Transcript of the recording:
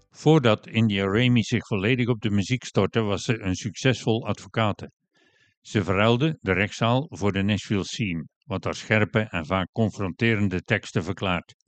Voordat India Ramey zich volledig op de muziek stortte, was ze een succesvol advocate. Ze verruilde de rechtszaal voor de Nashville scene, wat haar scherpe en vaak confronterende teksten verklaart.